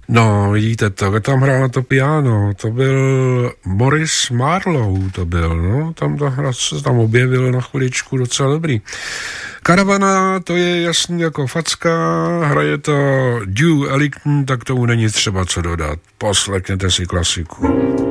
No, vidíte to, kdo tam hrál na to piano, to byl Maurice Marlowe, to byl, no, tam se tam objevil na chviličku, docela dobrý. Karavana, to je jasný jako facka, hraje to Duke Ellington, tak tomu není třeba co dodat. Poslechněte si klasiku.